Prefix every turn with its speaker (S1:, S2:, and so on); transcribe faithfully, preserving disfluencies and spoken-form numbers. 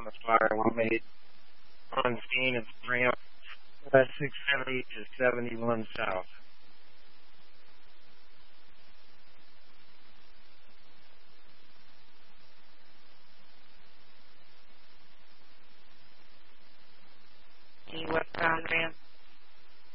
S1: on the fire were made on scene at ramp uh, six seventy to seventy-one South.
S2: The westbound ramp